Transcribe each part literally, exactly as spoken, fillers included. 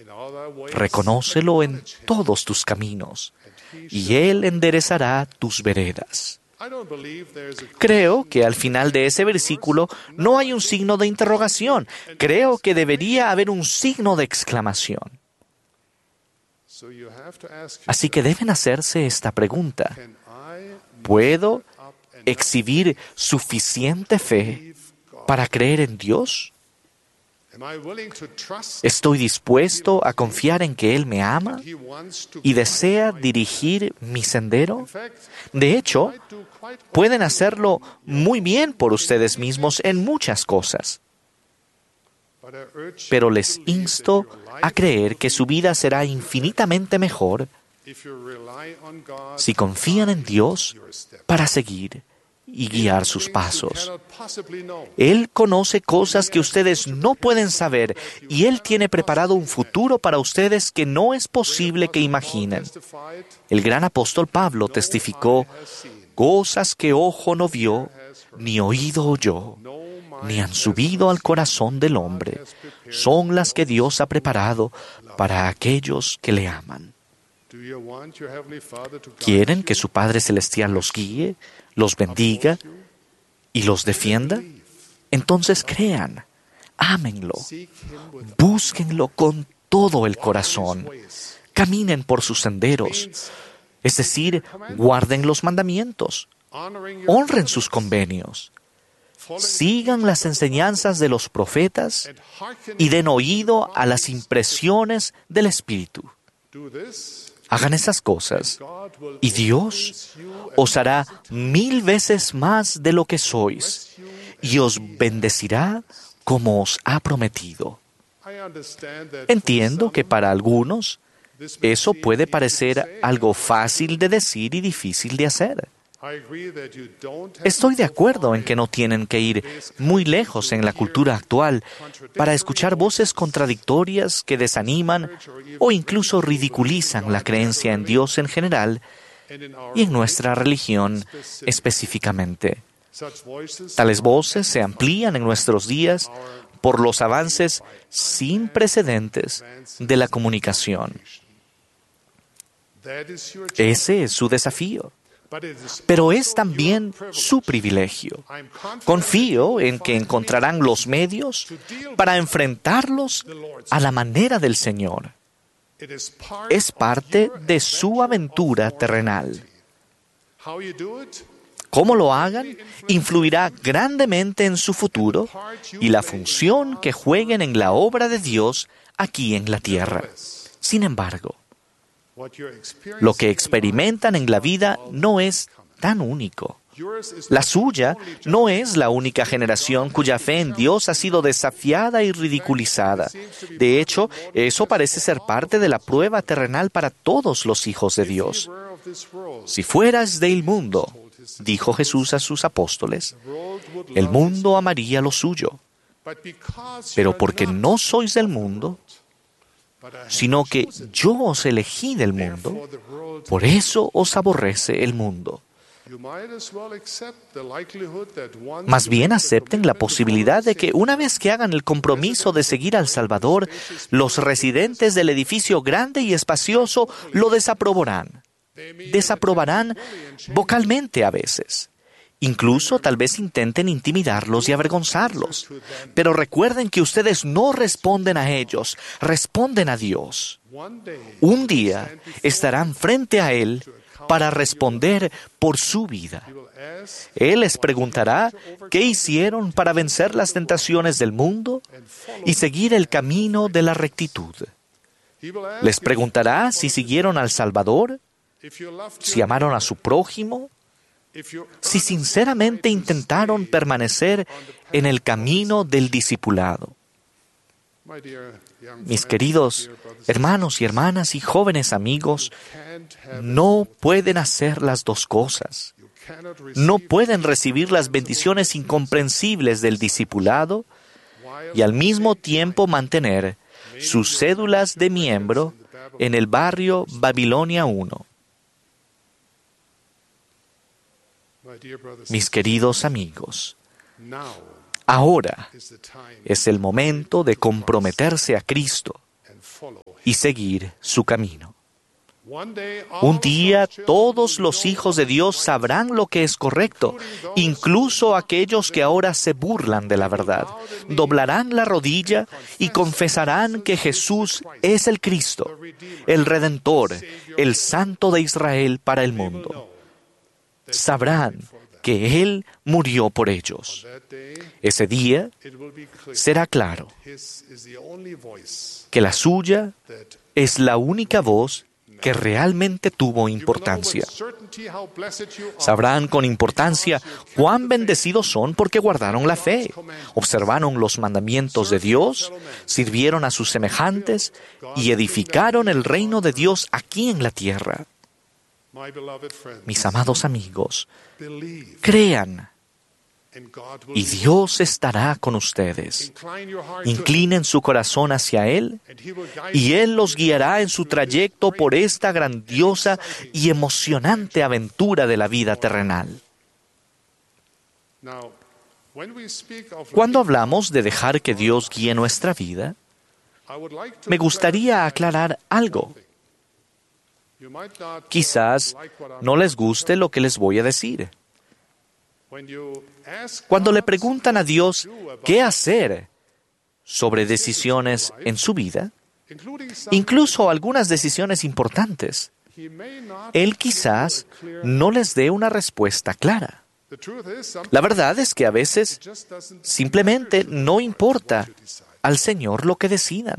Reconócelo en todos tus caminos, y Él enderezará tus veredas. Creo que al final de ese versículo no hay un signo de interrogación. Creo que debería haber un signo de exclamación. Así que deben hacerse esta pregunta: ¿puedo exhibir suficiente fe para creer en Dios? ¿Estoy dispuesto a confiar en que Él me ama y desea dirigir mi sendero? De hecho, pueden hacerlo muy bien por ustedes mismos en muchas cosas. Pero les insto a creer que su vida será infinitamente mejor si confían en Dios para seguir y guiar sus pasos. Él conoce cosas que ustedes no pueden saber, y Él tiene preparado un futuro para ustedes que no es posible que imaginen. El gran apóstol Pablo testificó: cosas que ojo no vio, ni oído oyó, ni han subido al corazón del hombre, son las que Dios ha preparado para aquellos que le aman. ¿Quieren que su Padre Celestial los guíe, los bendiga y los defienda? Entonces crean, ámenlo, búsquenlo con todo el corazón, caminen por sus senderos, es decir, guarden los mandamientos, honren sus convenios, sigan las enseñanzas de los profetas y den oído a las impresiones del Espíritu. Hagan esas cosas, y Dios os hará mil veces más de lo que sois, y os bendecirá como os ha prometido. Entiendo que para algunos eso puede parecer algo fácil de decir y difícil de hacer. Estoy de acuerdo en que no tienen que ir muy lejos en la cultura actual para escuchar voces contradictorias que desaniman o incluso ridiculizan la creencia en Dios en general y en nuestra religión específicamente. Tales voces se amplían en nuestros días por los avances sin precedentes de la comunicación. Ese es su desafío. Pero es también su privilegio. Confío en que encontrarán los medios para enfrentarlos a la manera del Señor. Es parte de su aventura terrenal. Cómo lo hagan influirá grandemente en su futuro y la función que jueguen en la obra de Dios aquí en la tierra. Sin embargo, lo que experimentan en la vida no es tan único. La suya no es la única generación cuya fe en Dios ha sido desafiada y ridiculizada. De hecho, eso parece ser parte de la prueba terrenal para todos los hijos de Dios. Si fueras del mundo, dijo Jesús a sus apóstoles, el mundo amaría lo suyo. Pero porque no sois del mundo, sino que yo os elegí del mundo, por eso os aborrece el mundo. Más bien acepten la posibilidad de que una vez que hagan el compromiso de seguir al Salvador, los residentes del edificio grande y espacioso lo desaprobarán. Desaprobarán vocalmente a veces. Incluso tal vez intenten intimidarlos y avergonzarlos. Pero recuerden que ustedes no responden a ellos, responden a Dios. Un día estarán frente a Él para responder por su vida. Él les preguntará qué hicieron para vencer las tentaciones del mundo y seguir el camino de la rectitud. Les preguntará si siguieron al Salvador, si amaron a su prójimo, si sinceramente intentaron permanecer en el camino del discipulado. Mis queridos hermanos y hermanas y jóvenes amigos, no pueden hacer las dos cosas. No pueden recibir las bendiciones incomprensibles del discipulado y al mismo tiempo mantener sus cédulas de miembro en el barrio Babilonia uno. Mis queridos amigos, ahora es el momento de comprometerse a Cristo y seguir su camino. Un día todos los hijos de Dios sabrán lo que es correcto, incluso aquellos que ahora se burlan de la verdad. Doblarán la rodilla y confesarán que Jesús es el Cristo, el Redentor, el Santo de Israel para el mundo. Sabrán que Él murió por ellos. Ese día será claro que la suya es la única voz que realmente tuvo importancia. Sabrán con importancia cuán bendecidos son porque guardaron la fe, observaron los mandamientos de Dios, sirvieron a sus semejantes y edificaron el reino de Dios aquí en la tierra. Mis amados amigos, crean y Dios estará con ustedes. Inclinen su corazón hacia Él y Él los guiará en su trayecto por esta grandiosa y emocionante aventura de la vida terrenal. Cuando hablamos de dejar que Dios guíe nuestra vida, me gustaría aclarar algo. Quizás no les guste lo que les voy a decir. Cuando le preguntan a Dios qué hacer sobre decisiones en su vida, incluso algunas decisiones importantes, Él quizás no les dé una respuesta clara. La verdad es que a veces simplemente no importa al Señor lo que decidan,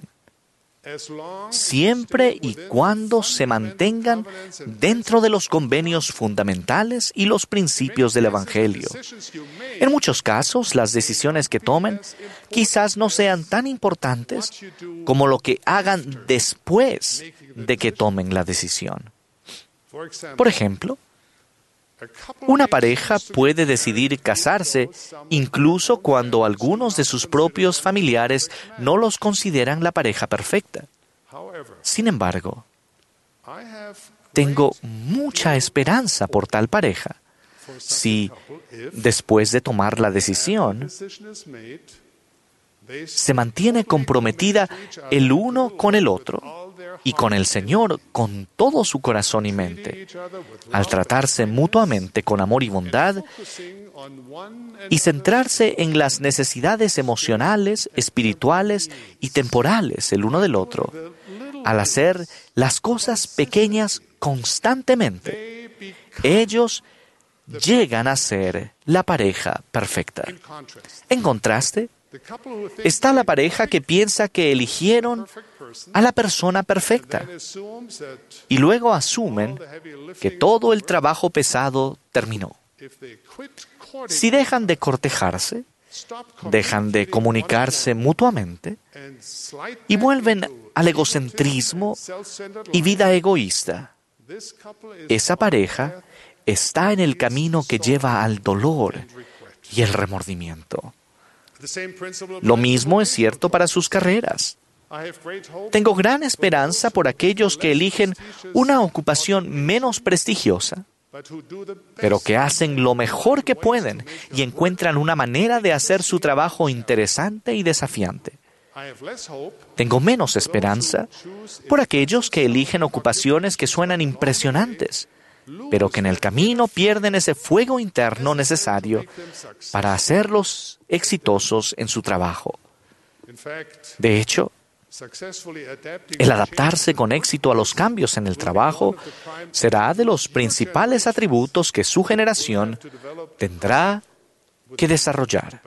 siempre y cuando se mantengan dentro de los convenios fundamentales y los principios del Evangelio. En muchos casos, las decisiones que tomen quizás no sean tan importantes como lo que hagan después de que tomen la decisión. Por ejemplo, una pareja puede decidir casarse incluso cuando algunos de sus propios familiares no los consideran la pareja perfecta. Sin embargo, tengo mucha esperanza por tal pareja si, después de tomar la decisión, se mantiene comprometida el uno con el otro y con el Señor con todo su corazón y mente, al tratarse mutuamente con amor y bondad y centrarse en las necesidades emocionales, espirituales y temporales el uno del otro, al hacer las cosas pequeñas constantemente. Ellos llegan a ser la pareja perfecta. En contraste, está la pareja que piensa que eligieron a la persona perfecta y luego asumen que todo el trabajo pesado terminó. Si dejan de cortejarse, dejan de comunicarse mutuamente y vuelven al egocentrismo y vida egoísta, esa pareja está en el camino que lleva al dolor y el remordimiento. Lo mismo es cierto para sus carreras. Tengo gran esperanza por aquellos que eligen una ocupación menos prestigiosa, pero que hacen lo mejor que pueden y encuentran una manera de hacer su trabajo interesante y desafiante. Tengo menos esperanza por aquellos que eligen ocupaciones que suenan impresionantes, pero que en el camino pierden ese fuego interno necesario para hacerlos exitosos en su trabajo. De hecho, el adaptarse con éxito a los cambios en el trabajo será de los principales atributos que su generación tendrá que desarrollar.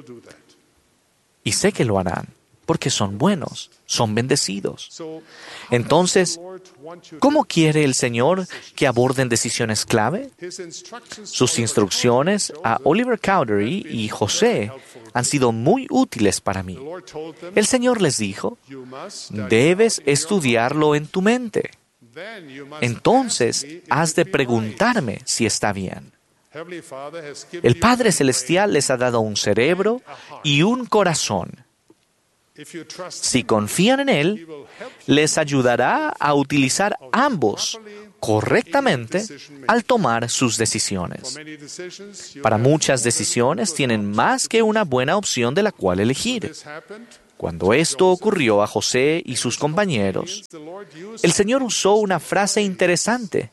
Y sé que lo harán, porque son buenos, son bendecidos. Entonces, ¿cómo quiere el Señor que aborden decisiones clave? Sus instrucciones a Oliver Cowdery y José han sido muy útiles para mí. El Señor les dijo, debes estudiarlo en tu mente. Entonces, has de preguntarme si está bien. El Padre Celestial les ha dado un cerebro y un corazón. Si confían en Él, les ayudará a utilizar ambos correctamente al tomar sus decisiones. Para muchas decisiones tienen más que una buena opción de la cual elegir. Cuando esto ocurrió a José y sus compañeros, el Señor usó una frase interesante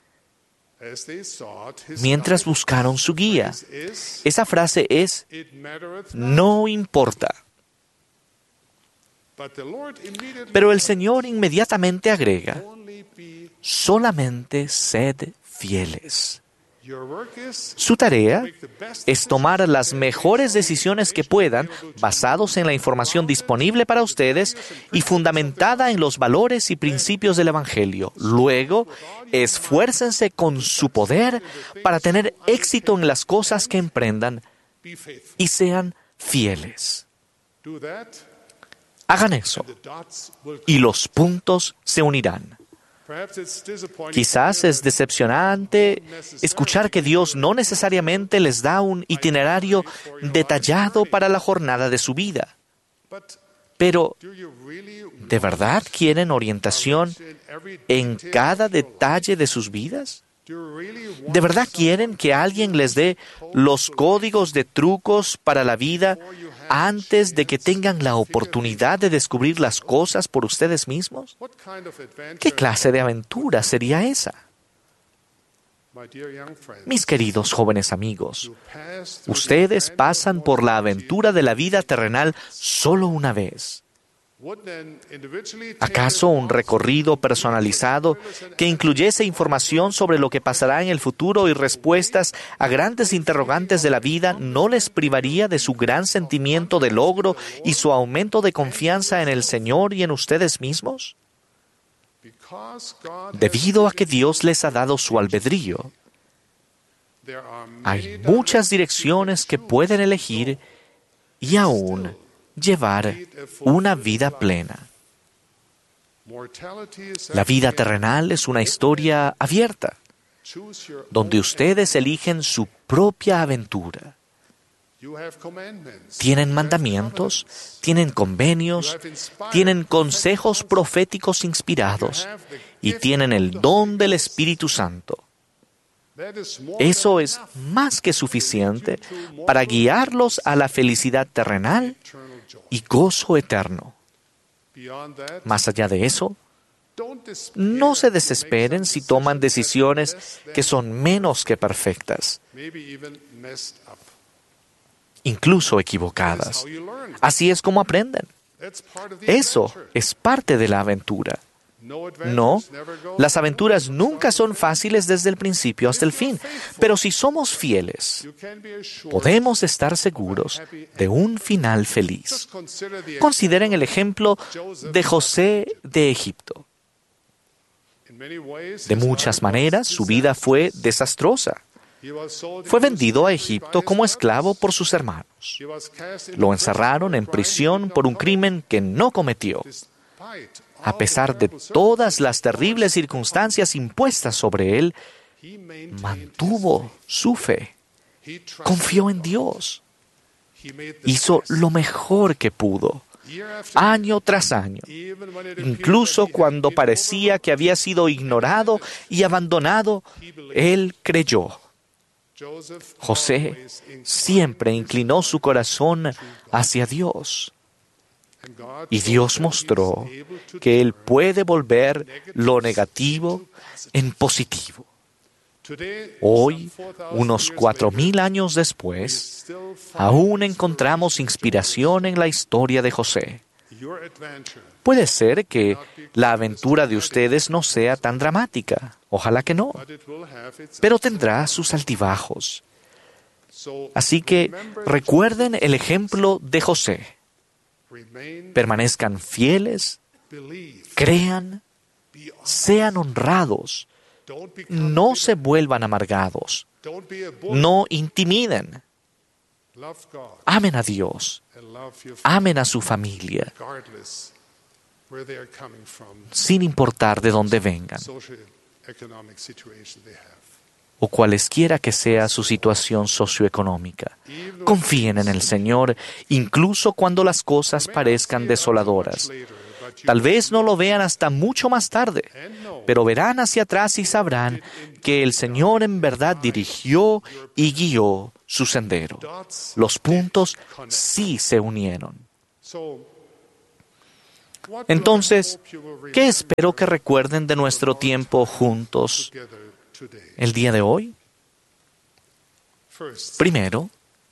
mientras buscaron su guía. Esa frase es, no importa. Pero el Señor inmediatamente agrega, solamente sed fieles. Su tarea es tomar las mejores decisiones que puedan, basados en la información disponible para ustedes y fundamentada en los valores y principios del Evangelio. Luego, esfuércense con su poder para tener éxito en las cosas que emprendan y sean fieles. Hagan eso y los puntos se unirán. Quizás es decepcionante escuchar que Dios no necesariamente les da un itinerario detallado para la jornada de su vida. Pero, ¿de verdad quieren orientación en cada detalle de sus vidas? ¿De verdad quieren que alguien les dé los códigos de trucos para la vida antes de que tengan la oportunidad de descubrir las cosas por ustedes mismos? ¿Qué clase de aventura sería esa? Mis queridos jóvenes amigos, ustedes pasan por la aventura de la vida terrenal solo una vez. ¿Acaso un recorrido personalizado que incluyese información sobre lo que pasará en el futuro y respuestas a grandes interrogantes de la vida no les privaría de su gran sentimiento de logro y su aumento de confianza en el Señor y en ustedes mismos? Debido a que Dios les ha dado su albedrío, hay muchas direcciones que pueden elegir y aún llevar una vida plena. La vida terrenal es una historia abierta, donde ustedes eligen su propia aventura. Tienen mandamientos, tienen convenios, tienen consejos proféticos inspirados y tienen el don del Espíritu Santo. Eso es más que suficiente para guiarlos a la felicidad terrenal y gozo eterno. Más allá de eso, no se desesperen si toman decisiones que son menos que perfectas, incluso equivocadas. Así es como aprenden. Eso es parte de la aventura. No, las aventuras nunca son fáciles desde el principio hasta el fin, pero si somos fieles, podemos estar seguros de un final feliz. Consideren el ejemplo de José de Egipto. De muchas maneras, su vida fue desastrosa. Fue vendido a Egipto como esclavo por sus hermanos. Lo encerraron en prisión por un crimen que no cometió. A pesar de todas las terribles circunstancias impuestas sobre él, mantuvo su fe, confió en Dios, hizo lo mejor que pudo, año tras año, incluso cuando parecía que había sido ignorado y abandonado, él creyó. José siempre inclinó su corazón hacia Dios. Y Dios mostró que Él puede volver lo negativo en positivo. Hoy, unos cuatro mil años después, aún encontramos inspiración en la historia de José. Puede ser que la aventura de ustedes no sea tan dramática, ojalá que no, pero tendrá sus altibajos. Así que recuerden el ejemplo de José. Permanezcan fieles, crean, sean honrados, no se vuelvan amargados, no intimiden, amen a Dios, amen a su familia, sin importar de dónde vengan o cualesquiera que sea su situación socioeconómica. Confíen en el Señor, incluso cuando las cosas parezcan desoladoras. Tal vez no lo vean hasta mucho más tarde, pero verán hacia atrás y sabrán que el Señor en verdad dirigió y guió su sendero. Los puntos sí se unieron. Entonces, ¿qué espero que recuerden de nuestro tiempo juntos el día de hoy? Primero,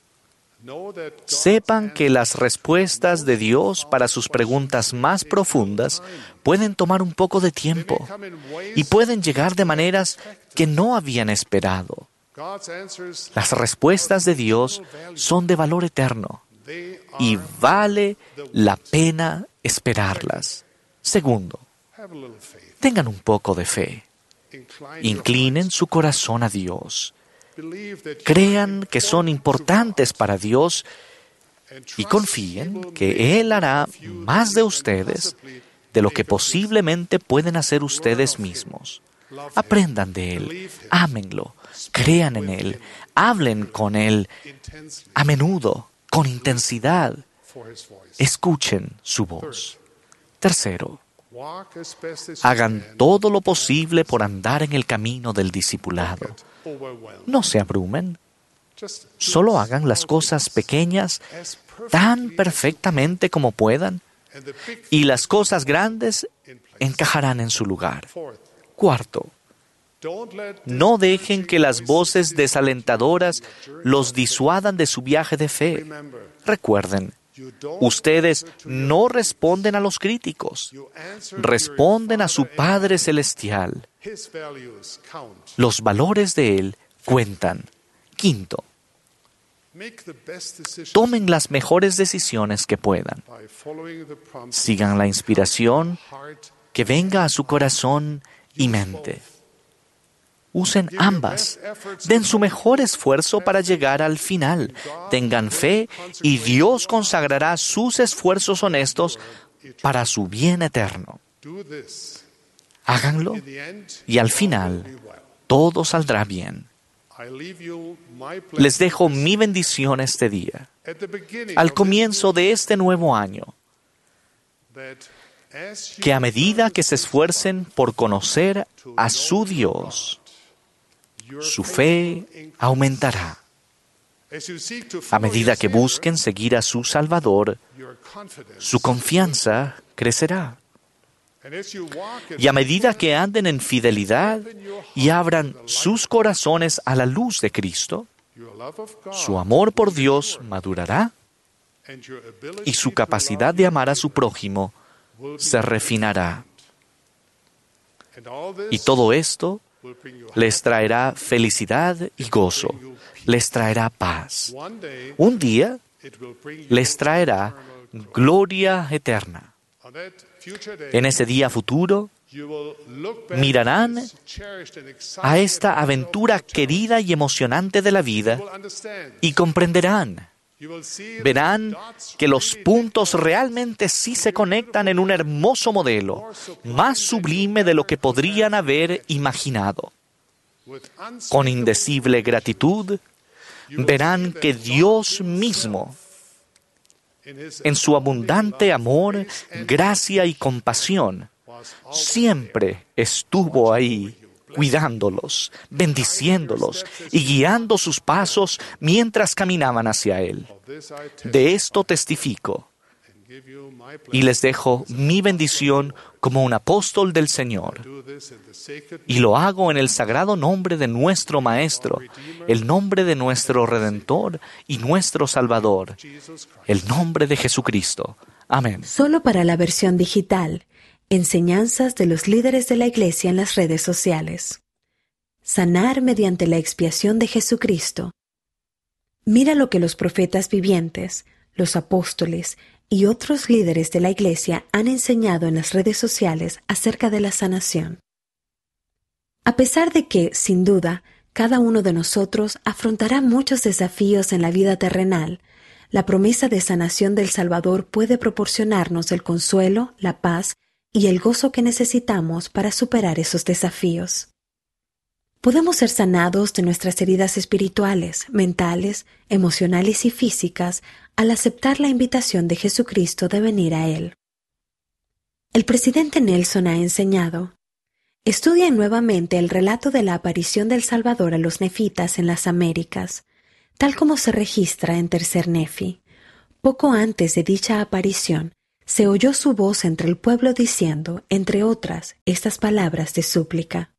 sepan que las respuestas de Dios para sus preguntas más profundas pueden tomar un poco de tiempo y pueden llegar de maneras que no habían esperado. Las respuestas de Dios son de valor eterno y vale la pena esperarlas. Segundo, tengan un poco de fe. Inclinen su corazón a Dios. Crean que son importantes para Dios y confíen que Él hará más de ustedes de lo que posiblemente pueden hacer ustedes mismos. Aprendan de Él, ámenlo, crean en Él, hablen con Él a menudo, con intensidad. Escuchen su voz. Tercero, hagan todo lo posible por andar en el camino del discipulado. No se abrumen. Solo hagan las cosas pequeñas tan perfectamente como puedan y las cosas grandes encajarán en su lugar. Cuarto, no dejen que las voces desalentadoras los disuadan de su viaje de fe. Recuerden, ustedes no responden a los críticos, responden a su Padre Celestial. Los valores de Él cuentan. Quinto, tomen las mejores decisiones que puedan. Sigan la inspiración que venga a su corazón y mente. Usen ambas. Den su mejor esfuerzo para llegar al final. Tengan fe y Dios consagrará sus esfuerzos honestos para su bien eterno. Háganlo y al final todo saldrá bien. Les dejo mi bendición este día, al comienzo de este nuevo año, que a medida que se esfuercen por conocer a su Dios, su fe aumentará. A medida que busquen seguir a su Salvador, su confianza crecerá. Y a medida que anden en fidelidad y abran sus corazones a la luz de Cristo, su amor por Dios madurará y su capacidad de amar a su prójimo se refinará. Y todo esto les traerá felicidad y gozo, les traerá paz. Un día les traerá gloria eterna. En ese día futuro, mirarán a esta aventura querida y emocionante de la vida y comprenderán. Verán que los puntos realmente sí se conectan en un hermoso modelo, más sublime de lo que podrían haber imaginado. Con indecible gratitud, verán que Dios mismo, en su abundante amor, gracia y compasión, siempre estuvo ahí, cuidándolos, bendiciéndolos y guiando sus pasos mientras caminaban hacia Él. De esto testifico y les dejo mi bendición como un apóstol del Señor. Y lo hago en el sagrado nombre de nuestro Maestro, el nombre de nuestro Redentor y nuestro Salvador, el nombre de Jesucristo. Amén. Solo para la versión digital, enseñanzas de los líderes de la Iglesia en las redes sociales. Sanar mediante la expiación de Jesucristo. Mira lo que los profetas vivientes, los apóstoles y otros líderes de la Iglesia han enseñado en las redes sociales acerca de la sanación. A pesar de que, sin duda, cada uno de nosotros afrontará muchos desafíos en la vida terrenal, la promesa de sanación del Salvador puede proporcionarnos el consuelo, la paz y el gozo que necesitamos para superar esos desafíos. Podemos ser sanados de nuestras heridas espirituales, mentales, emocionales y físicas al aceptar la invitación de Jesucristo de venir a Él. El presidente Nelson ha enseñado: estudien nuevamente el relato de la aparición del Salvador a los nefitas en las Américas, tal como se registra en Tercer Nefi. Poco antes de dicha aparición, se oyó su voz entre el pueblo diciendo, entre otras, estas palabras de súplica.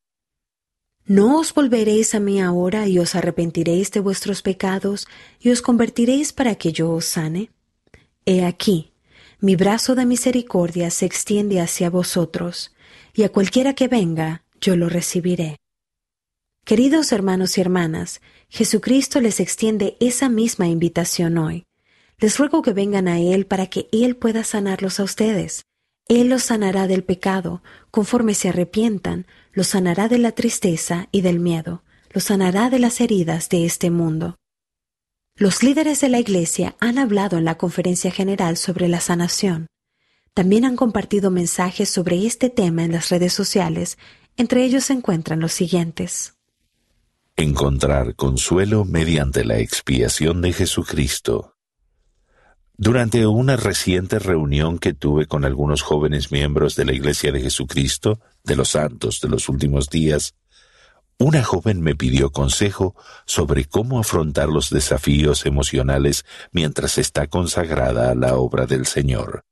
¿No os volveréis a mí ahora y os arrepentiréis de vuestros pecados y os convertiréis para que yo os sane? He aquí, mi brazo de misericordia se extiende hacia vosotros, y a cualquiera que venga, yo lo recibiré. Queridos hermanos y hermanas, Jesucristo les extiende esa misma invitación hoy. Les ruego que vengan a Él para que Él pueda sanarlos a ustedes. Él los sanará del pecado, conforme se arrepientan, los sanará de la tristeza y del miedo, los sanará de las heridas de este mundo. Los líderes de la Iglesia han hablado en la Conferencia General sobre la sanación. También han compartido mensajes sobre este tema en las redes sociales. Entre ellos se encuentran los siguientes. Encontrar consuelo mediante la expiación de Jesucristo. Durante una reciente reunión que tuve con algunos jóvenes miembros de la Iglesia de Jesucristo, de los Santos de los Últimos Días, una joven me pidió consejo sobre cómo afrontar los desafíos emocionales mientras está consagrada a la obra del Señor.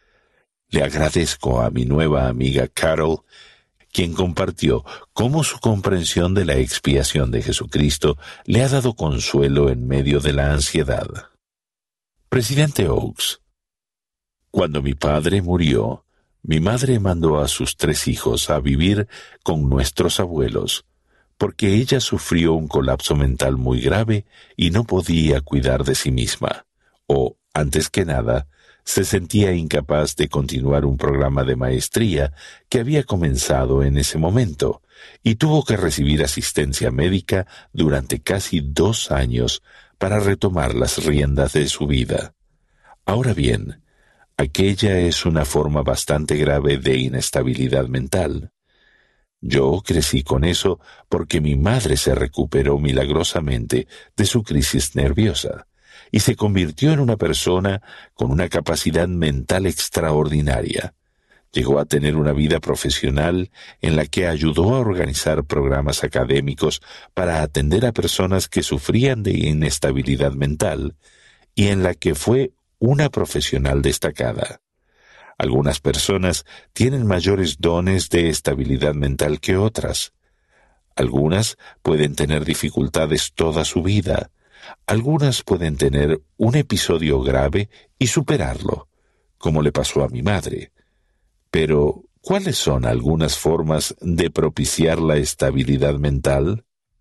Le agradezco a mi nueva amiga Carol, quien compartió cómo su comprensión de la expiación de Jesucristo le ha dado consuelo en medio de la ansiedad. Presidente Oaks, cuando mi padre murió, mi madre mandó a sus tres hijos a vivir con nuestros abuelos, porque ella sufrió un colapso mental muy grave y no podía cuidar de sí misma, o, antes que nada, se sentía incapaz de continuar un programa de maestría que había comenzado en ese momento, y tuvo que recibir asistencia médica durante casi dos años para retomar las riendas de su vida. Ahora bien, aquella es una forma bastante grave de inestabilidad mental. Yo crecí con eso porque mi madre se recuperó milagrosamente de su crisis nerviosa y se convirtió en una persona con una capacidad mental extraordinaria. Llegó a tener una vida profesional en la que ayudó a organizar programas académicos para atender a personas que sufrían de inestabilidad mental y en la que fue una profesional destacada. Algunas personas tienen mayores dones de estabilidad mental que otras. Algunas pueden tener dificultades toda su vida. Algunas pueden tener un episodio grave y superarlo, como le pasó a mi madre. Pero, ¿cuáles son algunas formas de propiciar la estabilidad mental?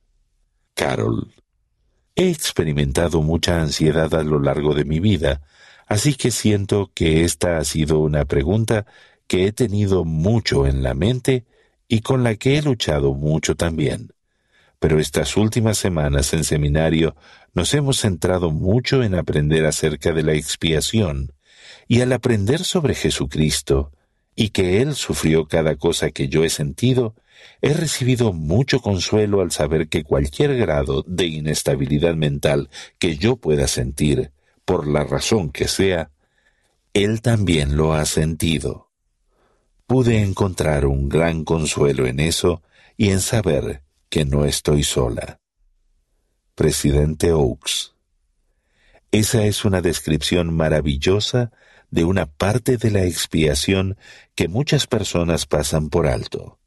Carol, he experimentado mucha ansiedad a lo largo de mi vida, así que siento que esta ha sido una pregunta que he tenido mucho en la mente y con la que he luchado mucho también. Pero estas últimas semanas en seminario nos hemos centrado mucho en aprender acerca de la expiación, y al aprender sobre Jesucristo, y que Él sufrió cada cosa que yo he sentido, he recibido mucho consuelo al saber que cualquier grado de inestabilidad mental que yo pueda sentir, por la razón que sea, Él también lo ha sentido. Pude encontrar un gran consuelo en eso y en saber que no estoy sola. Presidente Oaks. Esa es una descripción maravillosa de una parte de la expiación que muchas personas pasan por alto.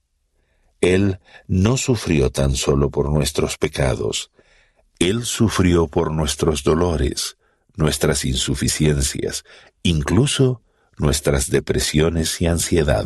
Él no sufrió tan solo por nuestros pecados. Él sufrió por nuestros dolores, nuestras insuficiencias, incluso nuestras depresiones y ansiedad.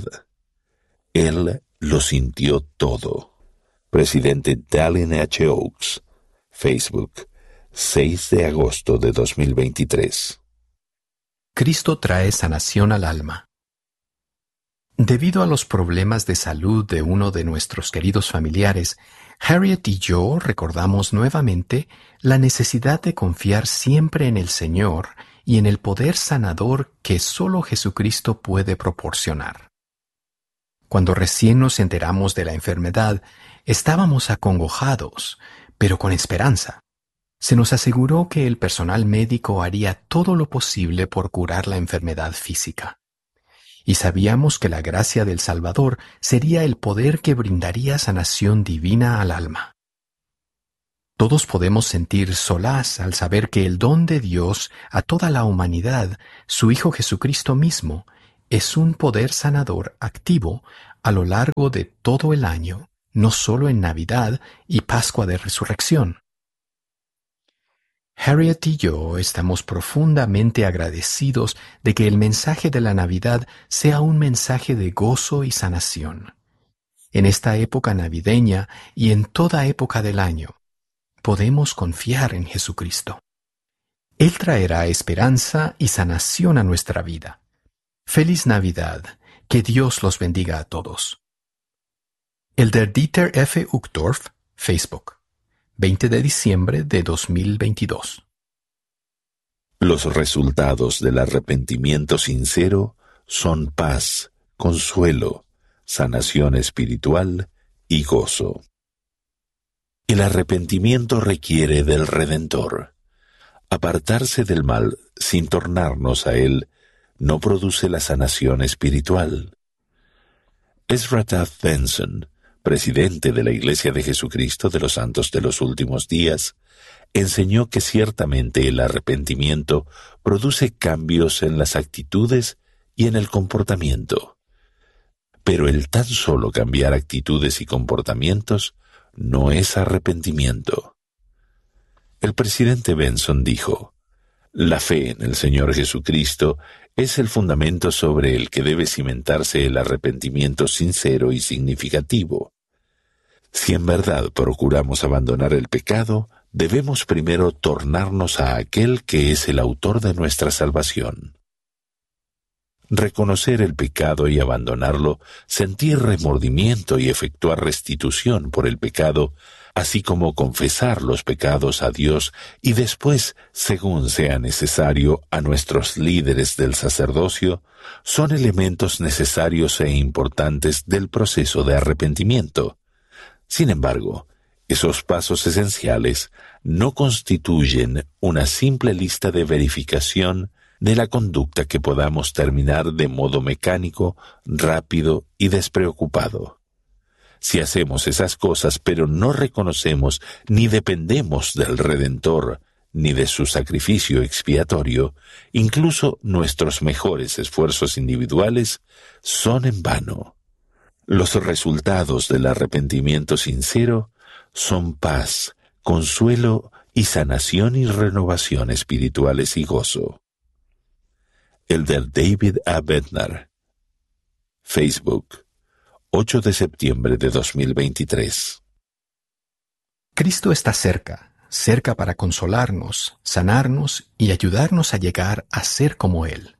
Él lo sintió todo. Presidente Dallin H. Oaks, Facebook, seis de agosto de dos mil veintitrés. Cristo trae sanación al alma. Debido a los problemas de salud de uno de nuestros queridos familiares, Harriet y yo recordamos nuevamente la necesidad de confiar siempre en el Señor y en el poder sanador que solo Jesucristo puede proporcionar. Cuando recién nos enteramos de la enfermedad, estábamos acongojados, pero con esperanza. Se nos aseguró que el personal médico haría todo lo posible por curar la enfermedad física. Y sabíamos que la gracia del Salvador sería el poder que brindaría sanación divina al alma. Todos podemos sentir solaz al saber que el don de Dios a toda la humanidad, su Hijo Jesucristo mismo, es un poder sanador activo a lo largo de todo el año, no solo en Navidad y Pascua de Resurrección. Harriet y yo estamos profundamente agradecidos de que el mensaje de la Navidad sea un mensaje de gozo y sanación. En esta época navideña y en toda época del año, podemos confiar en Jesucristo. Él traerá esperanza y sanación a nuestra vida. ¡Feliz Navidad! Que Dios los bendiga a todos. Elder Dieter F. Uchtdorf, Facebook, veinte de diciembre de dos mil veintidós. Los resultados del arrepentimiento sincero son paz, consuelo, sanación espiritual y gozo. El arrepentimiento requiere del Redentor. Apartarse del mal sin tornarnos a él no produce la sanación espiritual. Ezra Taft Benson, presidente de la Iglesia de Jesucristo de los Santos de los Últimos Días, enseñó que ciertamente el arrepentimiento produce cambios en las actitudes y en el comportamiento. Pero el tan solo cambiar actitudes y comportamientos no es arrepentimiento. El presidente Benson dijo: la fe en el Señor Jesucristo es el fundamento sobre el que debe cimentarse el arrepentimiento sincero y significativo. Si en verdad procuramos abandonar el pecado, debemos primero tornarnos a aquel que es el autor de nuestra salvación. Reconocer el pecado y abandonarlo, sentir remordimiento y efectuar restitución por el pecado, así como confesar los pecados a Dios y después, según sea necesario, a nuestros líderes del sacerdocio, son elementos necesarios e importantes del proceso de arrepentimiento. Sin embargo, esos pasos esenciales no constituyen una simple lista de verificación de la conducta que podamos terminar de modo mecánico, rápido y despreocupado. Si hacemos esas cosas pero no reconocemos ni dependemos del Redentor ni de su sacrificio expiatorio, incluso nuestros mejores esfuerzos individuales son en vano. Los resultados del arrepentimiento sincero son paz, consuelo y sanación y renovación espirituales y gozo. Elder David A. Bednar, Facebook, ocho de septiembre de dos mil veintitrés. Cristo está cerca, cerca para consolarnos, sanarnos y ayudarnos a llegar a ser como Él.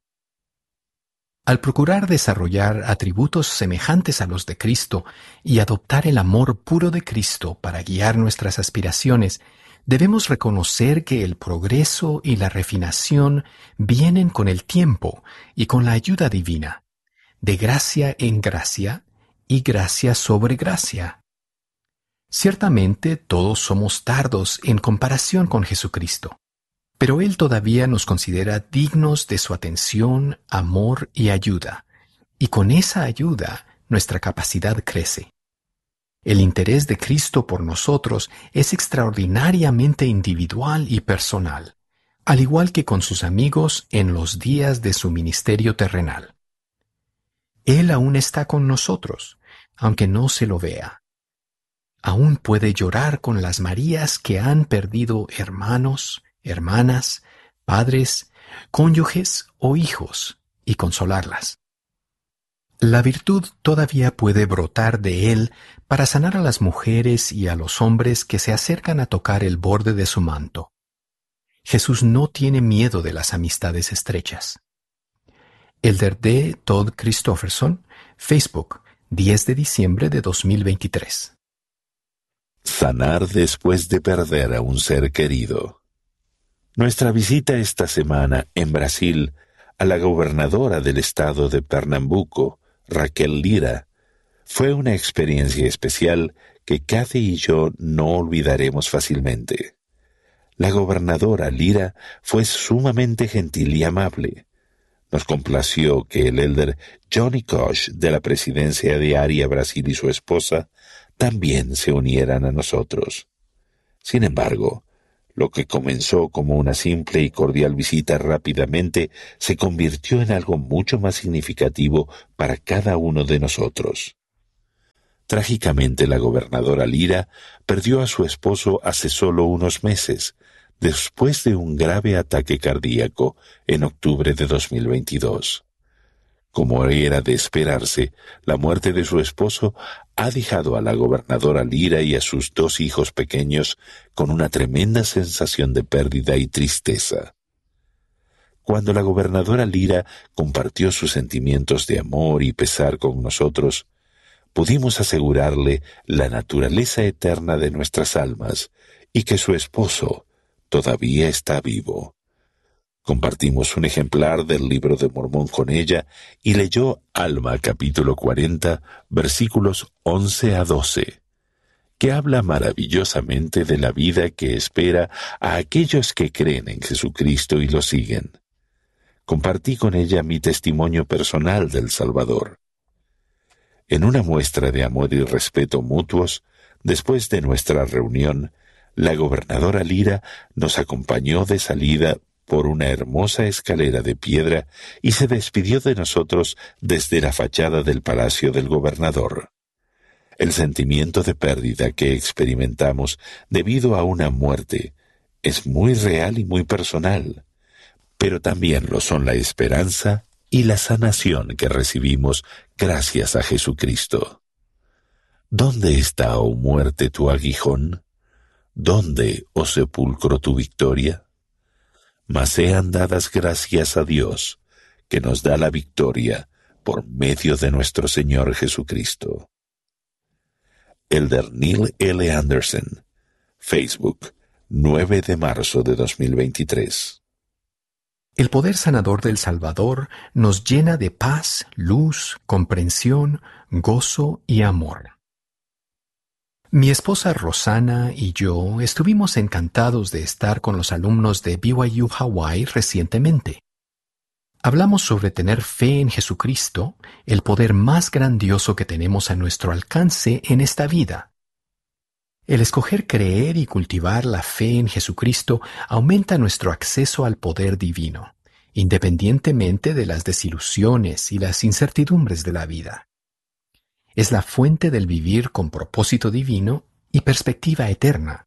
Al procurar desarrollar atributos semejantes a los de Cristo y adoptar el amor puro de Cristo para guiar nuestras aspiraciones, debemos reconocer que el progreso y la refinación vienen con el tiempo y con la ayuda divina, de gracia en gracia y gracia sobre gracia. Ciertamente todos somos tardos en comparación con Jesucristo, pero Él todavía nos considera dignos de su atención, amor y ayuda, y con esa ayuda nuestra capacidad crece. El interés de Cristo por nosotros es extraordinariamente individual y personal, al igual que con sus amigos en los días de su ministerio terrenal. Él aún está con nosotros, aunque no se lo vea. Aún puede llorar con las Marías que han perdido hermanos, hermanas, padres, cónyuges o hijos, y consolarlas. La virtud todavía puede brotar de Él para sanar a las mujeres y a los hombres que se acercan a tocar el borde de su manto. Jesús no tiene miedo de las amistades estrechas. Elder D. Todd Christofferson, Facebook, diez de diciembre de dos mil veintitrés. Sanar después de perder a un ser querido. Nuestra visita esta semana en Brasil a la gobernadora del estado de Pernambuco, Raquel Lira, fue una experiencia especial que Kathy y yo no olvidaremos fácilmente. La gobernadora Lira fue sumamente gentil y amable. Nos complació que el elder Johnny Koch de la presidencia de Área Brasil y su esposa también se unieran a nosotros. Sin embargo, lo que comenzó como una simple y cordial visita rápidamente se convirtió en algo mucho más significativo para cada uno de nosotros. Trágicamente, la gobernadora Lyra perdió a su esposo hace solo unos meses, después de un grave ataque cardíaco en octubre de dos mil veintidós. Como era de esperarse, la muerte de su esposo ha dejado a la gobernadora Lyra y a sus dos hijos pequeños con una tremenda sensación de pérdida y tristeza. Cuando la gobernadora Lyra compartió sus sentimientos de amor y pesar con nosotros, pudimos asegurarle la naturaleza eterna de nuestras almas y que su esposo todavía está vivo. Compartimos un ejemplar del Libro de Mormón con ella y leyó Alma capítulo cuarenta, versículos once a doce, que habla maravillosamente de la vida que espera a aquellos que creen en Jesucristo y lo siguen. Compartí con ella mi testimonio personal del Salvador. En una muestra de amor y respeto mutuos, después de nuestra reunión, la gobernadora Lyra nos acompañó de salida por una hermosa escalera de piedra y se despidió de nosotros desde la fachada del palacio del gobernador. El sentimiento de pérdida que experimentamos debido a una muerte es muy real y muy personal, pero también lo son la esperanza y la sanación que recibimos gracias a Jesucristo. ¿Dónde está, oh muerte, tu aguijón? ¿Dónde, oh sepulcro, tu victoria? Mas sean dadas gracias a Dios, que nos da la victoria por medio de nuestro Señor Jesucristo. Elder Neil L. Anderson, Facebook, nueve de marzo de dos mil veintitrés. El poder sanador del Salvador nos llena de paz, luz, comprensión, gozo y amor. Mi esposa Rosana y yo estuvimos encantados de estar con los alumnos de B Y U Hawaii recientemente. Hablamos sobre tener fe en Jesucristo, el poder más grandioso que tenemos a nuestro alcance en esta vida. El escoger creer y cultivar la fe en Jesucristo aumenta nuestro acceso al poder divino, independientemente de las desilusiones y las incertidumbres de la vida. Es la fuente del vivir con propósito divino y perspectiva eterna.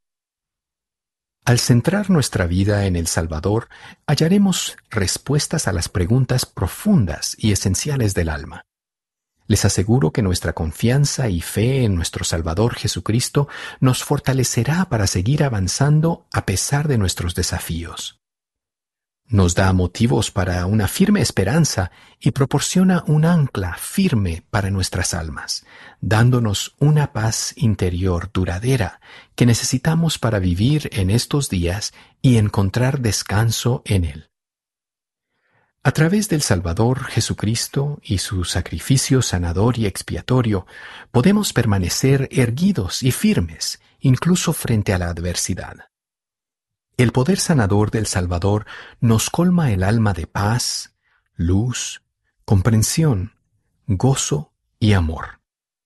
Al centrar nuestra vida en el Salvador, hallaremos respuestas a las preguntas profundas y esenciales del alma. Les aseguro que nuestra confianza y fe en nuestro Salvador Jesucristo nos fortalecerá para seguir avanzando a pesar de nuestros desafíos. Nos da motivos para una firme esperanza y proporciona un ancla firme para nuestras almas, dándonos una paz interior duradera que necesitamos para vivir en estos días y encontrar descanso en Él. A través del Salvador Jesucristo y su sacrificio sanador y expiatorio, podemos permanecer erguidos y firmes, incluso frente a la adversidad. El poder sanador del Salvador nos colma el alma de paz, luz, comprensión, gozo y amor.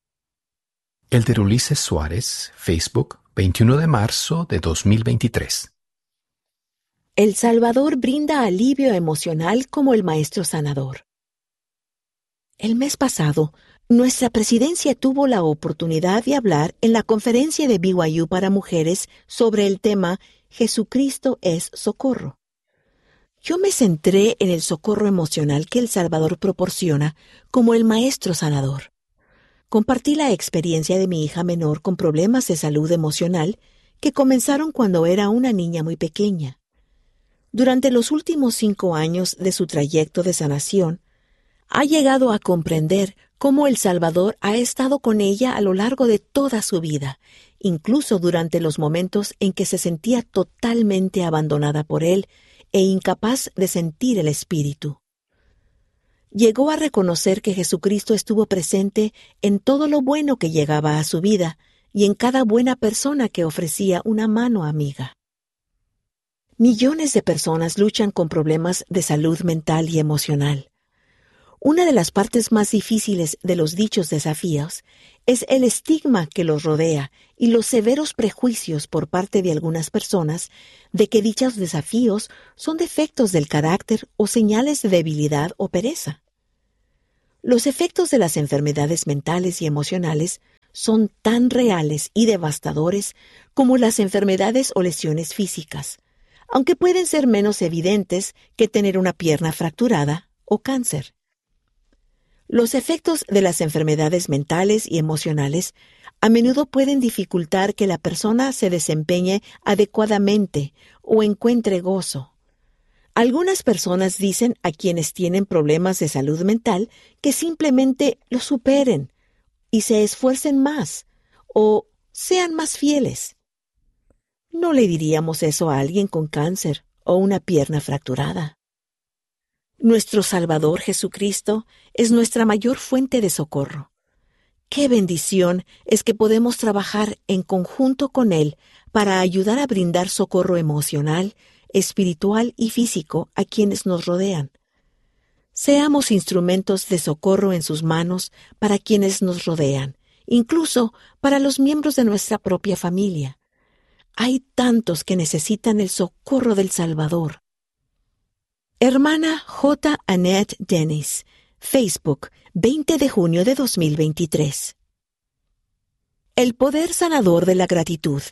Elder Ulises Suárez, Facebook, veintiuno de marzo de dos mil veintitrés. El Salvador brinda alivio emocional como el Maestro Sanador. El mes pasado, nuestra presidencia tuvo la oportunidad de hablar en la conferencia de B Y U para mujeres sobre el tema Jesucristo es socorro. Yo me centré en el socorro emocional que el Salvador proporciona como el Maestro Sanador. Compartí la experiencia de mi hija menor con problemas de salud emocional que comenzaron cuando era una niña muy pequeña. Durante los últimos cinco años de su trayecto de sanación, ha llegado a comprender cómo el Salvador ha estado con ella a lo largo de toda su vida, incluso durante los momentos en que se sentía totalmente abandonada por Él e incapaz de sentir el Espíritu. Llegó a reconocer que Jesucristo estuvo presente en todo lo bueno que llegaba a su vida y en cada buena persona que ofrecía una mano amiga. Millones de personas luchan con problemas de salud mental y emocional. Una de las partes más difíciles de los dichos desafíos es el estigma que los rodea y los severos prejuicios por parte de algunas personas de que dichos desafíos son defectos del carácter o señales de debilidad o pereza. Los efectos de las enfermedades mentales y emocionales son tan reales y devastadores como las enfermedades o lesiones físicas, aunque pueden ser menos evidentes que tener una pierna fracturada o cáncer. Los efectos de las enfermedades mentales y emocionales a menudo pueden dificultar que la persona se desempeñe adecuadamente o encuentre gozo. Algunas personas dicen a quienes tienen problemas de salud mental que simplemente lo superen y se esfuercen más o sean más fieles. No le diríamos eso a alguien con cáncer o una pierna fracturada. Nuestro Salvador Jesucristo es nuestra mayor fuente de socorro. ¡Qué bendición es que podemos trabajar en conjunto con Él para ayudar a brindar socorro emocional, espiritual y físico a quienes nos rodean! Seamos instrumentos de socorro en sus manos para quienes nos rodean, incluso para los miembros de nuestra propia familia. Hay tantos que necesitan el socorro del Salvador. Hermana J. Annette Dennis, Facebook, veinte de junio de dos mil veintitrés. El poder sanador de la gratitud.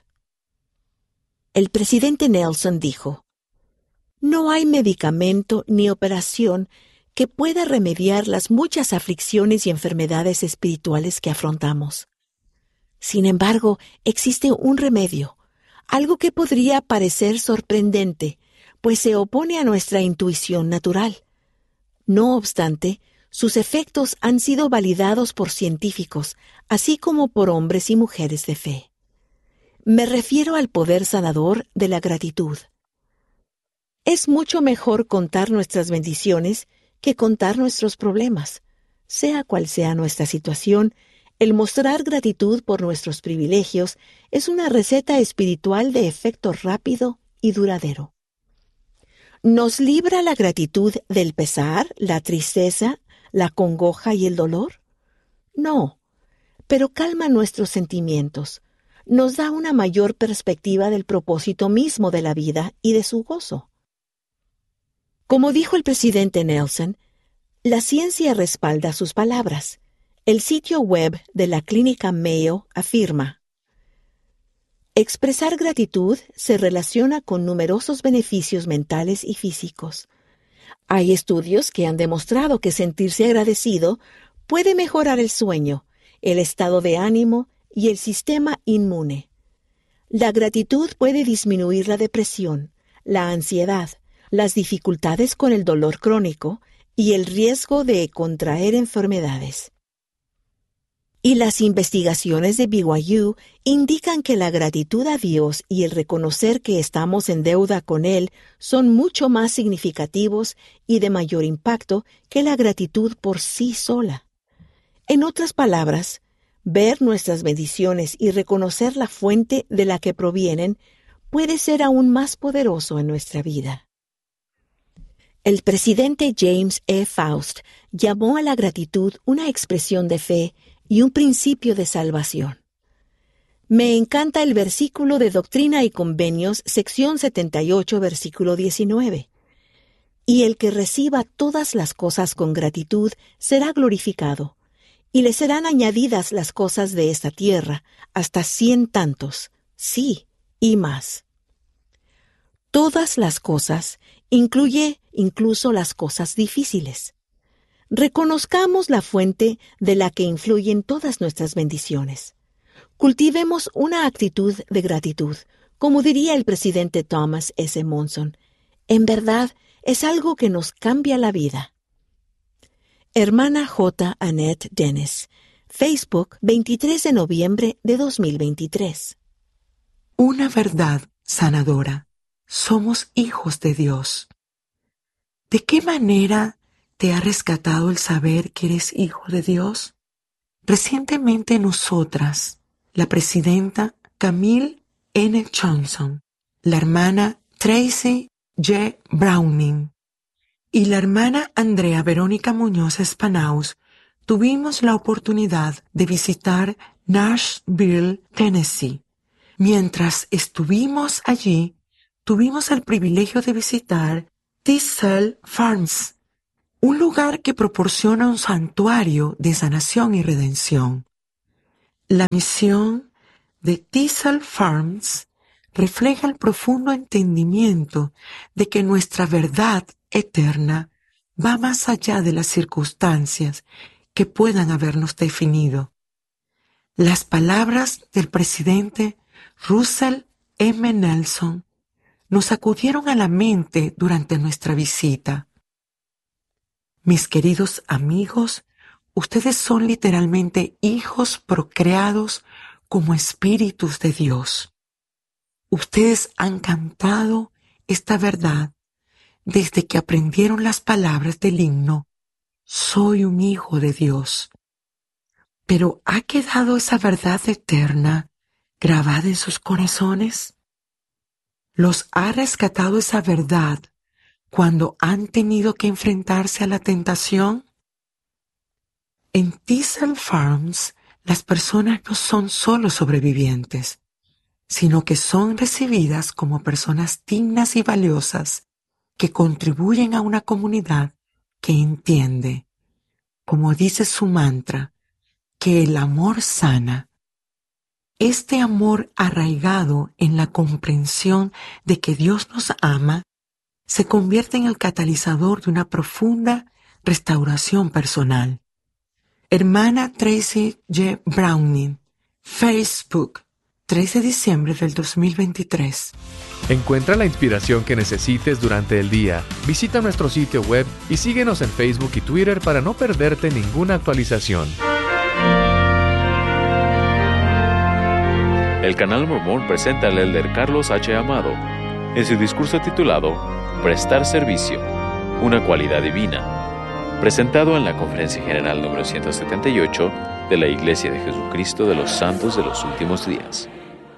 El presidente Nelson dijo: «No hay medicamento ni operación que pueda remediar las muchas aflicciones y enfermedades espirituales que afrontamos. Sin embargo, existe un remedio, algo que podría parecer sorprendente, pues se opone a nuestra intuición natural. No obstante, sus efectos han sido validados por científicos, así como por hombres y mujeres de fe. Me refiero al poder sanador de la gratitud. Es mucho mejor contar nuestras bendiciones que contar nuestros problemas. Sea cual sea nuestra situación, el mostrar gratitud por nuestros privilegios es una receta espiritual de efecto rápido y duradero. ¿Nos libra la gratitud del pesar, la tristeza, la congoja y el dolor? No, pero calma nuestros sentimientos, nos da una mayor perspectiva del propósito mismo de la vida y de su gozo. Como dijo el presidente Nelson, la ciencia respalda sus palabras. El sitio web de la Clínica Mayo afirma: expresar gratitud se relaciona con numerosos beneficios mentales y físicos. Hay estudios que han demostrado que sentirse agradecido puede mejorar el sueño, el estado de ánimo y el sistema inmune. La gratitud puede disminuir la depresión, la ansiedad, las dificultades con el dolor crónico y el riesgo de contraer enfermedades. Y las investigaciones de B Y U indican que la gratitud a Dios y el reconocer que estamos en deuda con Él son mucho más significativos y de mayor impacto que la gratitud por sí sola. En otras palabras, ver nuestras bendiciones y reconocer la fuente de la que provienen puede ser aún más poderoso en nuestra vida. El presidente James E. Faust llamó a la gratitud una expresión de fe y un principio de salvación. Me encanta el versículo de Doctrina y Convenios, sección setenta y ocho, versículo diecinueve. Y el que reciba todas las cosas con gratitud será glorificado, y le serán añadidas las cosas de esta tierra, hasta cien tantos, sí, y más. Todas las cosas incluye incluso las cosas difíciles. Reconozcamos la fuente de la que influyen todas nuestras bendiciones. Cultivemos una actitud de gratitud, como diría el presidente Thomas S. Monson. En verdad, es algo que nos cambia la vida. Hermana J. Annette Dennis, Facebook, veintitrés de noviembre de dos mil veintitrés. Una verdad sanadora. Somos hijos de Dios. ¿De qué manera te ha rescatado el saber que eres hijo de Dios? Recientemente nosotras, la presidenta Camille N. Johnson, la hermana Tracy J. Browning y la hermana Andrea Verónica Muñoz Espanaus tuvimos la oportunidad de visitar Nashville, Tennessee. Mientras estuvimos allí, tuvimos el privilegio de visitar Thistle Farms, un lugar que proporciona un santuario de sanación y redención. La misión de Thistle Farms refleja el profundo entendimiento de que nuestra verdad eterna va más allá de las circunstancias que puedan habernos definido. Las palabras del presidente Russell M. Nelson nos acudieron a la mente durante nuestra visita. Mis queridos amigos, ustedes son literalmente hijos procreados como espíritus de Dios. Ustedes han cantado esta verdad desde que aprendieron las palabras del himno Soy un hijo de Dios. Pero ¿ha quedado esa verdad eterna grabada en sus corazones? ¿Los ha rescatado esa verdad cuando han tenido que enfrentarse a la tentación? En Thistle Farms, las personas no son solo sobrevivientes, sino que son recibidas como personas dignas y valiosas que contribuyen a una comunidad que entiende, como dice su mantra, que el amor sana. Este amor arraigado en la comprensión de que Dios nos ama se convierte en el catalizador de una profunda restauración personal. Hermana Tracy J. Browning, Facebook, trece de diciembre del dos mil veintitrés. Encuentra la inspiración que necesites durante el día. Visita nuestro sitio web y síguenos en Facebook y Twitter para no perderte ninguna actualización. El Canal Mormón presenta al elder Carlos H. Amado en su discurso titulado Prestar Servicio, una cualidad divina, presentado en la Conferencia General número ciento setenta y ocho de la Iglesia de Jesucristo de los Santos de los Últimos Días.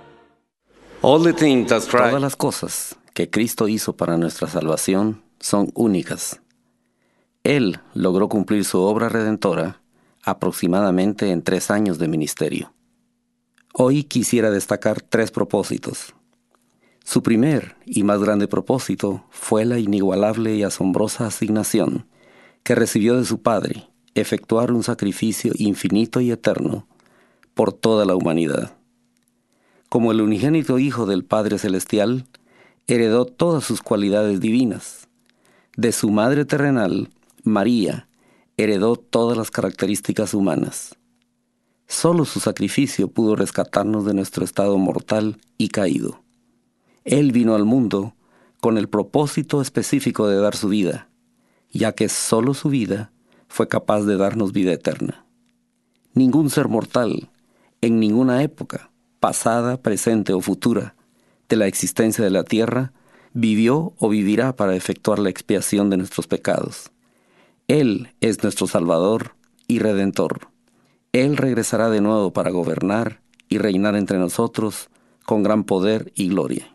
Todas las cosas que Cristo hizo para nuestra salvación son únicas. Él logró cumplir su obra redentora aproximadamente en tres años de ministerio. Hoy quisiera destacar tres propósitos. Su primer y más grande propósito fue la inigualable y asombrosa asignación que recibió de su Padre, efectuar un sacrificio infinito y eterno por toda la humanidad. Como el unigénito Hijo del Padre Celestial, heredó todas sus cualidades divinas. De su madre terrenal, María, heredó todas las características humanas. Solo su sacrificio pudo rescatarnos de nuestro estado mortal y caído. Él vino al mundo con el propósito específico de dar su vida, ya que solo su vida fue capaz de darnos vida eterna. Ningún ser mortal, en ninguna época, pasada, presente o futura, de la existencia de la tierra, vivió o vivirá para efectuar la expiación de nuestros pecados. Él es nuestro Salvador y Redentor. Él regresará de nuevo para gobernar y reinar entre nosotros con gran poder y gloria.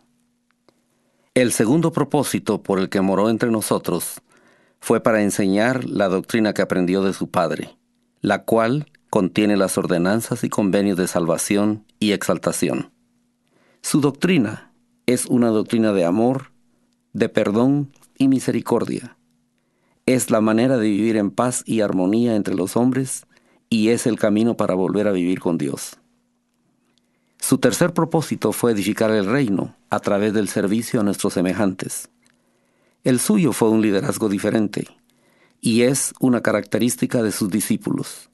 El segundo propósito por el que moró entre nosotros fue para enseñar la doctrina que aprendió de su Padre, la cual contiene las ordenanzas y convenios de salvación y exaltación. Su doctrina es una doctrina de amor, de perdón y misericordia. Es la manera de vivir en paz y armonía entre los hombres y es el camino para volver a vivir con Dios. Su tercer propósito fue edificar el reino a través del servicio a nuestros semejantes. El suyo fue un liderazgo diferente y es una característica de sus discípulos.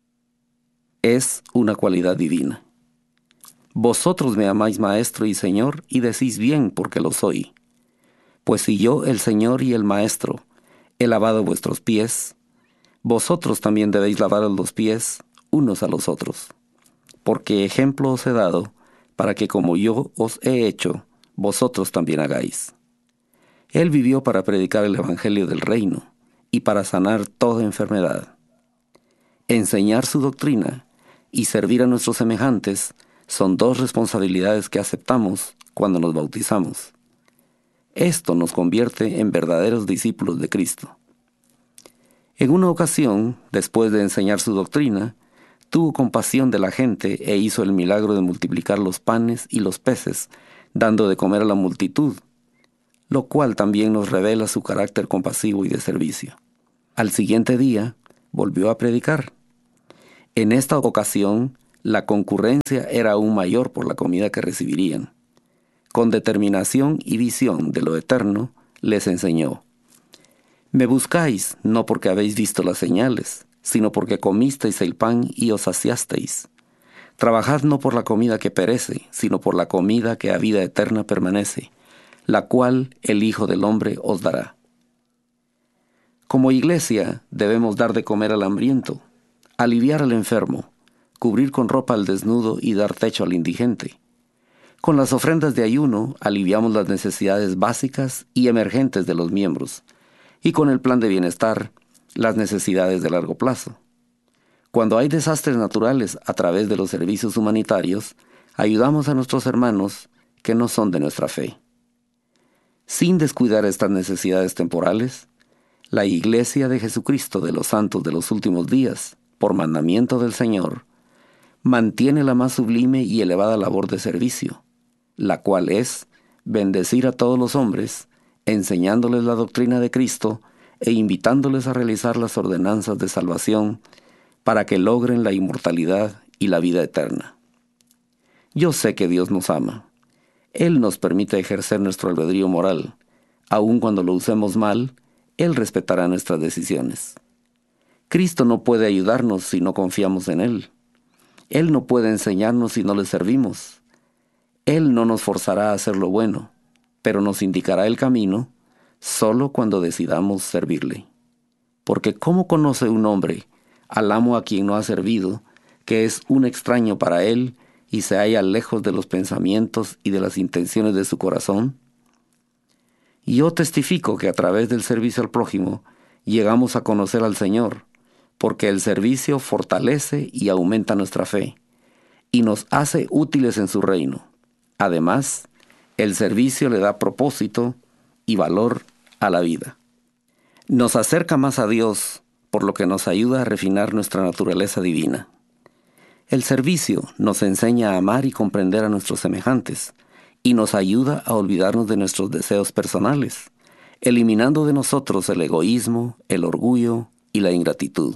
Es una cualidad divina. Vosotros me amáis, Maestro y Señor, y decís bien porque lo soy. Pues si yo, el Señor y el Maestro, he lavado vuestros pies, vosotros también debéis lavaros los pies unos a los otros. Porque ejemplo os he dado, para que como yo os he hecho, vosotros también hagáis. Él vivió para predicar el Evangelio del Reino y para sanar toda enfermedad. Enseñar su doctrina y servir a nuestros semejantes son dos responsabilidades que aceptamos cuando nos bautizamos. Esto nos convierte en verdaderos discípulos de Cristo. En una ocasión, después de enseñar su doctrina, tuvo compasión de la gente e hizo el milagro de multiplicar los panes y los peces, dando de comer a la multitud, lo cual también nos revela su carácter compasivo y de servicio. Al siguiente día, volvió a predicar. En esta ocasión, la concurrencia era aún mayor por la comida que recibirían. Con determinación y visión de lo eterno, les enseñó: Me buscáis no porque habéis visto las señales, sino porque comisteis el pan y os saciasteis. Trabajad no por la comida que perece, sino por la comida que a vida eterna permanece, la cual el Hijo del Hombre os dará. Como iglesia, debemos dar de comer al hambriento, aliviar al enfermo, cubrir con ropa al desnudo y dar techo al indigente. Con las ofrendas de ayuno, aliviamos las necesidades básicas y emergentes de los miembros, y con el plan de bienestar, las necesidades de largo plazo. Cuando hay desastres naturales a través de los servicios humanitarios, ayudamos a nuestros hermanos que no son de nuestra fe. Sin descuidar estas necesidades temporales, la Iglesia de Jesucristo de los Santos de los Últimos Días, por mandamiento del Señor, mantiene la más sublime y elevada labor de servicio, la cual es bendecir a todos los hombres, enseñándoles la doctrina de Cristo e invitándoles a realizar las ordenanzas de salvación para que logren la inmortalidad y la vida eterna. Yo sé que Dios nos ama. Él nos permite ejercer nuestro albedrío moral. Aun cuando lo usemos mal, Él respetará nuestras decisiones. Cristo no puede ayudarnos si no confiamos en Él. Él no puede enseñarnos si no le servimos. Él no nos forzará a hacer lo bueno, pero nos indicará el camino solo cuando decidamos servirle. Porque ¿cómo conoce un hombre al amo a quien no ha servido, que es un extraño para él y se halla lejos de los pensamientos y de las intenciones de su corazón? Y yo testifico que a través del servicio al prójimo llegamos a conocer al Señor, porque el servicio fortalece y aumenta nuestra fe, y nos hace útiles en su reino. Además, el servicio le da propósito y valor a la vida. Nos acerca más a Dios, por lo que nos ayuda a refinar nuestra naturaleza divina. El servicio nos enseña a amar y comprender a nuestros semejantes, y nos ayuda a olvidarnos de nuestros deseos personales, eliminando de nosotros el egoísmo, el orgullo y la ingratitud.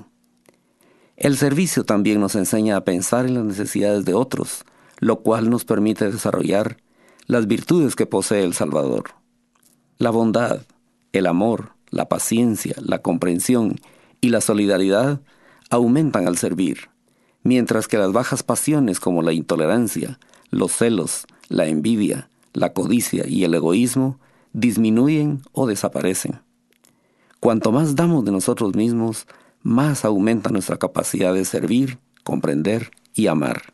El servicio también nos enseña a pensar en las necesidades de otros, lo cual nos permite desarrollar las virtudes que posee el Salvador. La bondad, el amor, la paciencia, la comprensión y la solidaridad aumentan al servir, mientras que las bajas pasiones como la intolerancia, los celos, la envidia, la codicia y el egoísmo disminuyen o desaparecen. Cuanto más damos de nosotros mismos, más aumenta nuestra capacidad de servir, comprender y amar.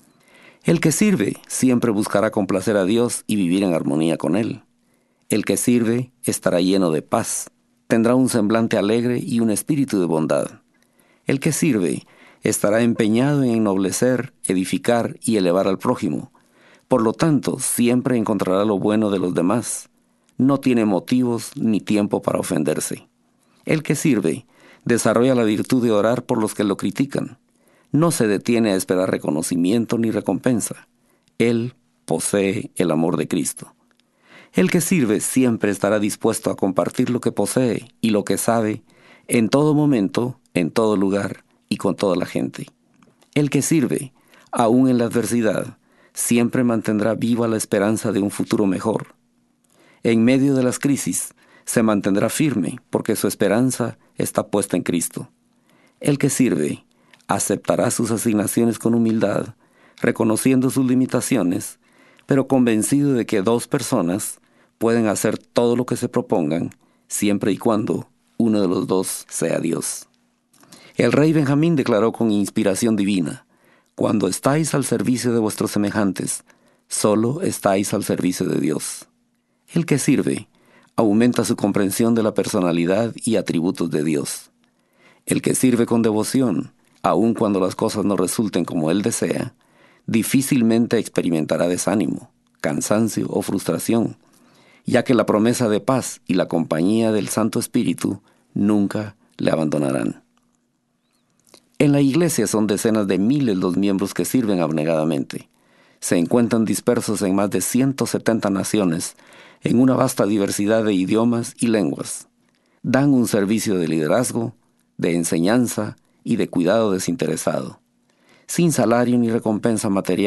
El que sirve siempre buscará complacer a Dios y vivir en armonía con Él. El que sirve estará lleno de paz, tendrá un semblante alegre y un espíritu de bondad. El que sirve estará empeñado en ennoblecer, edificar y elevar al prójimo. Por lo tanto, siempre encontrará lo bueno de los demás. No tiene motivos ni tiempo para ofenderse. El que sirve desarrolla la virtud de orar por los que lo critican. No se detiene a esperar reconocimiento ni recompensa. Él posee el amor de Cristo. El que sirve siempre estará dispuesto a compartir lo que posee y lo que sabe en todo momento, en todo lugar y con toda la gente. El que sirve, aún en la adversidad, siempre mantendrá viva la esperanza de un futuro mejor. En medio de las crisis, se mantendrá firme porque su esperanza está puesta en Cristo. El que sirve aceptará sus asignaciones con humildad, reconociendo sus limitaciones, pero convencido de que dos personas pueden hacer todo lo que se propongan, siempre y cuando uno de los dos sea Dios. El rey Benjamín declaró con inspiración divina: cuando estáis al servicio de vuestros semejantes, solo estáis al servicio de Dios. El que sirve aumenta su comprensión de la personalidad y atributos de Dios. El que sirve con devoción, aun cuando las cosas no resulten como él desea, difícilmente experimentará desánimo, cansancio o frustración, ya que la promesa de paz y la compañía del Santo Espíritu nunca le abandonarán. En la iglesia son decenas de miles los miembros que sirven abnegadamente. Se encuentran dispersos en más de ciento setenta naciones, en una vasta diversidad de idiomas y lenguas. Dan un servicio de liderazgo, de enseñanza y de cuidado desinteresado, sin salario ni recompensa material.